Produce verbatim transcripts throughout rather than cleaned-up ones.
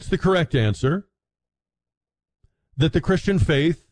it's the correct answer, that the Christian faith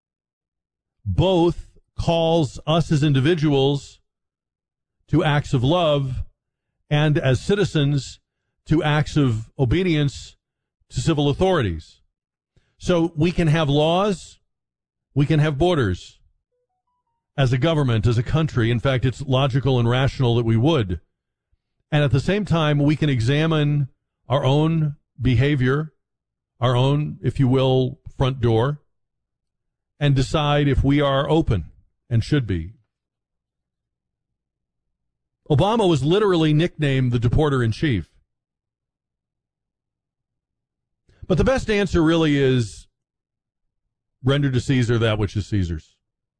both calls us as individuals to acts of love and as citizens to acts of obedience to civil authorities. So we can have laws, we can have borders as a government, as a country. In fact, it's logical and rational that we would. And at the same time, we can examine our own behavior, our own, if you will, front door, and decide if we are open and should be. Obama was literally nicknamed the deporter-in-chief. But the best answer really is render to Caesar that which is Caesar's.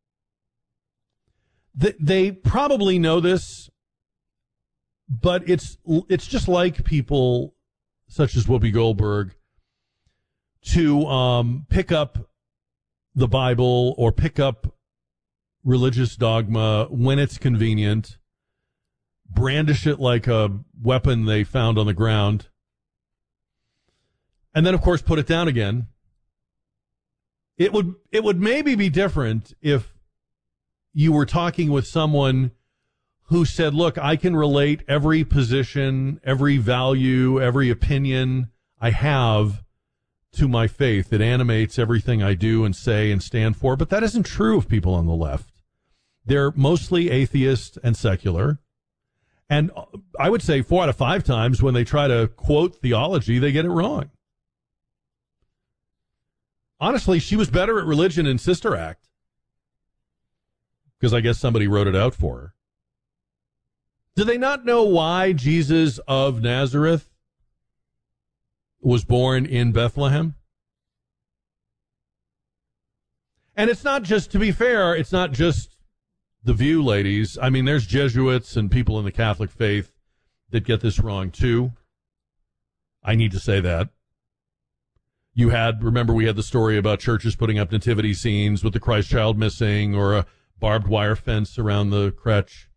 They probably know this, but it's it's just like people such as Whoopi Goldberg to um, pick up the Bible or pick up religious dogma when it's convenient, brandish it like a weapon they found on the ground, and then, of course, put it down again. It would it would maybe be different if you were talking with someone who said, look, I can relate every position, every value, every opinion I have to my faith. It animates everything I do and say and stand for. But that isn't true of people on the left. They're mostly atheist and secular. And I would say four out of five times when they try to quote theology, they get it wrong. Honestly, she was better at religion in Sister Act, because I guess somebody wrote it out for her. Do they not know why Jesus of Nazareth was born in Bethlehem? And it's not just, to be fair, it's not just the View ladies. I mean, there's Jesuits and people in the Catholic faith that get this wrong too. I need to say that. You had, remember we had the story about churches putting up nativity scenes with the Christ child missing, or a barbed wire fence around the crèche.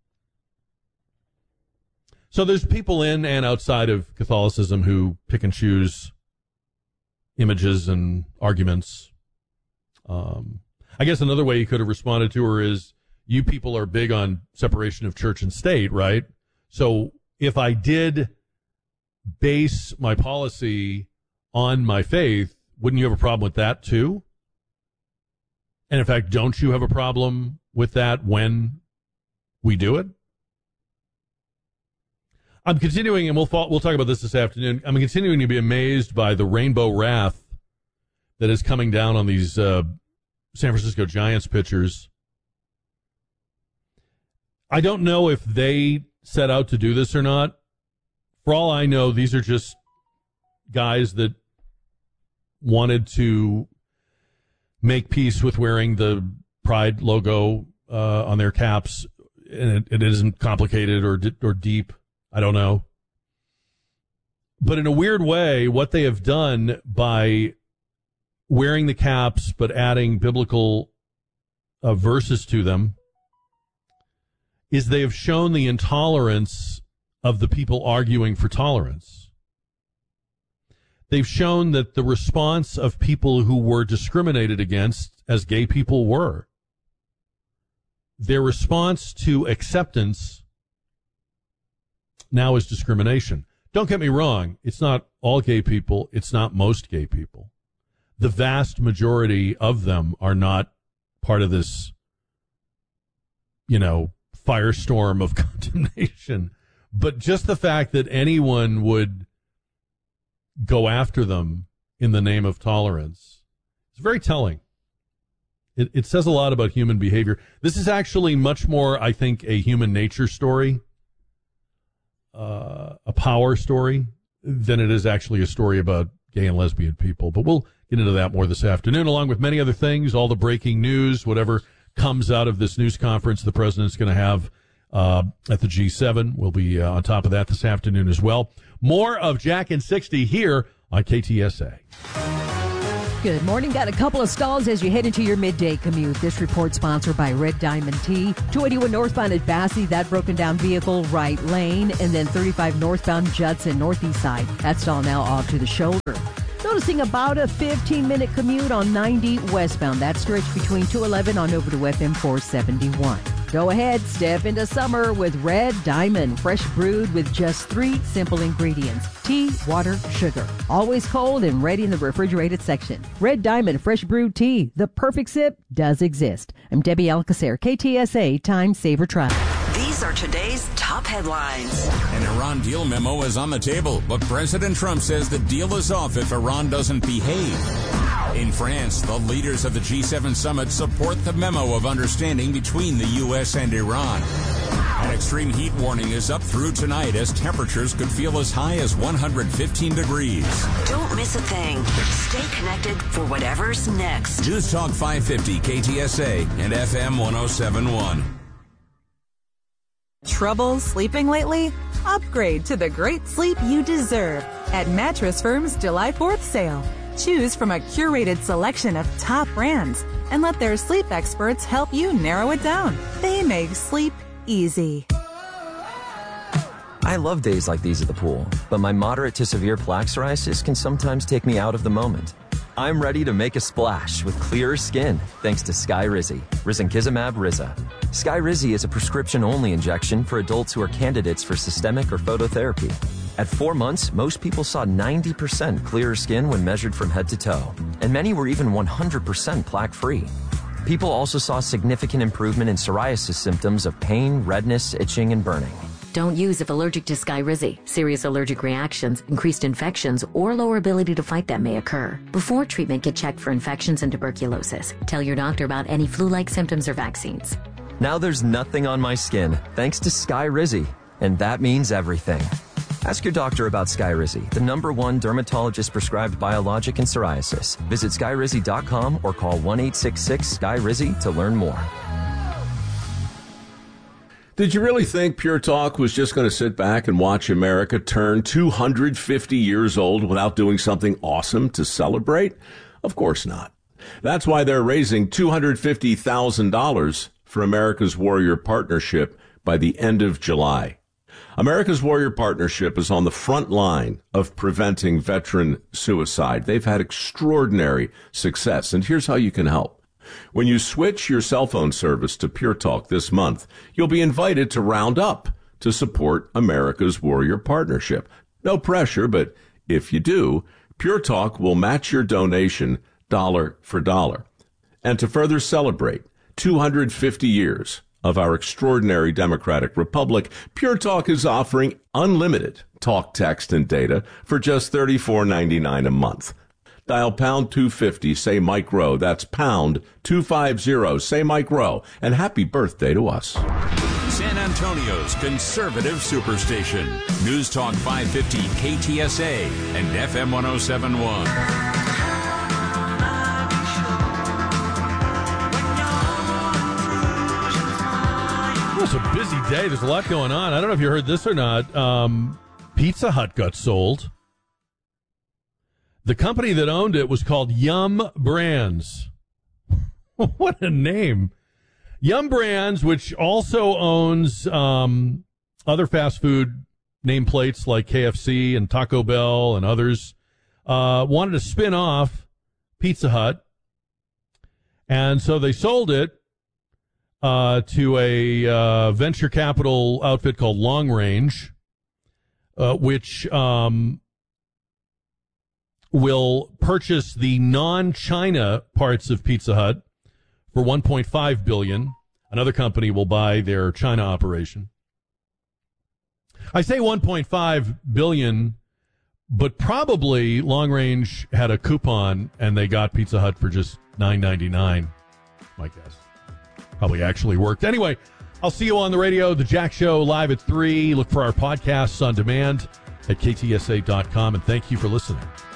So there's people in and outside of Catholicism who pick and choose images and arguments. Um, I guess another way you could have responded to her is, you people are big on separation of church and state, right? So if I did base my policy on my faith, wouldn't you have a problem with that too? And in fact, don't you have a problem with that when we do it? I'm continuing, and we'll we'll talk about this this afternoon. I'm continuing to be amazed by the rainbow wrath that is coming down on these uh, San Francisco Giants pitchers. I don't know if they set out to do this or not. For all I know, these are just guys that wanted to make peace with wearing the Pride logo uh, on their caps, and it, it isn't complicated or or deep. I don't know. But in a weird way, what they have done by wearing the caps but adding biblical uh, verses to them is they have shown the intolerance of the people arguing for tolerance. They've shown that the response of people who were discriminated against, as gay people were, their response to acceptance now is discrimination. Don't get me wrong. It's not all gay people. It's not most gay people. The vast majority of them are not part of this, you know, firestorm of condemnation. But just the fact that anyone would go after them in the name of tolerance is very telling. It, it says a lot about human behavior. This is actually much more, I think, a human nature story, uh, a power story, than it is actually a story about gay and lesbian people. But we'll get into that more this afternoon, along with many other things, all the breaking news, whatever comes out of this news conference the president's going to have uh, at the G seven. We'll be uh, on top of that this afternoon as well. More of Jack and sixty here on K T S A. Good morning. Got a couple of stalls as you head into your midday commute. This report sponsored by Red Diamond Tea. two eighty-one northbound at Bassey, that broken down vehicle right lane. And then thirty-five northbound Judson, northeast side. That stall now off to the shoulder. Noticing about a fifteen-minute commute on ninety westbound. That stretch between two eleven on over to F M four seventy-one. Go ahead, step into summer with Red Diamond, fresh brewed with just three simple ingredients: tea, water, sugar. Always cold and ready in the refrigerated section. Red Diamond fresh brewed tea. The perfect sip does exist. I'm Debbie Alcacer, K T S A Time Saver Traffic. These are today's top headlines. An Iran deal memo is on the table, but President Trump says the deal is off if Iran doesn't behave. In France, the leaders of the G seven summit support the memo of understanding between the U S and Iran. An extreme heat warning is up through tonight as temperatures could feel as high as one hundred fifteen degrees. Don't miss a thing. Stay connected for whatever's next. News Talk five fifty K T S A and F M one oh seven point one. Trouble sleeping lately? Upgrade to the great sleep you deserve at Mattress Firm's July fourth sale. Choose from a curated selection of top brands and let their sleep experts help you narrow it down. They make sleep easy. I love days like these at the pool, but my moderate to severe plaque psoriasis can sometimes take me out of the moment. I'm ready to make a splash with clearer skin thanks to Skyrizi, risankizumab Riza. Skyrizi is a prescription-only injection for adults who are candidates for systemic or phototherapy. At four months, most people saw ninety percent clearer skin when measured from head to toe, and many were even one hundred percent plaque-free. People also saw significant improvement in psoriasis symptoms of pain, redness, itching, and burning. Don't use if allergic to Skyrizi. Serious allergic reactions, increased infections, or lower ability to fight them may occur. Before treatment, get checked for infections and tuberculosis. Tell your doctor about any flu-like symptoms or vaccines. Now there's nothing on my skin thanks to Skyrizi, and that means everything. Ask your doctor about Skyrizi, the number one dermatologist-prescribed biologic in psoriasis. Visit skyrizi dot com or call one eight six six Sky Rizi to learn more. Did you really think Pure Talk was just going to sit back and watch America turn two hundred fifty years old without doing something awesome to celebrate? Of course not. That's why they're raising two hundred fifty thousand dollars for America's Warrior Partnership by the end of July. America's Warrior Partnership is on the front line of preventing veteran suicide. They've had extraordinary success, and here's how you can help. When you switch your cell phone service to Pure Talk this month, you'll be invited to round up to support America's Warrior Partnership. No pressure, but if you do, Pure Talk will match your donation dollar for dollar. And to further celebrate two hundred fifty years of our extraordinary democratic republic, Pure Talk is offering unlimited talk, text, and data for just thirty-four ninety-nine a month. Dial pound two fifty, say Mike Rowe. That's pound two fifty, say Mike Rowe. And happy birthday to us. San Antonio's conservative superstation. News Talk five fifty K T S A and F M one oh seven point one. It's a busy day. There's a lot going on. I don't know if you heard this or not. Um, Pizza Hut got sold. The company that owned it was called Yum Brands. What a name. Yum Brands, which also owns um, other fast food nameplates like K F C and Taco Bell and others, uh, wanted to spin off Pizza Hut. And so they sold it uh, to a uh, venture capital outfit called Long Range, uh, which... Um, will purchase the non-China parts of Pizza Hut for one point five billion dollars. Another company will buy their China operation. I say one point five billion dollars, but probably Long Range had a coupon and they got Pizza Hut for just nine ninety-nine. My guess. Probably actually worked. Anyway, I'll see you on the radio, The Jack Show, live at three. Look for our podcasts on demand at K T S A dot com, and thank you for listening.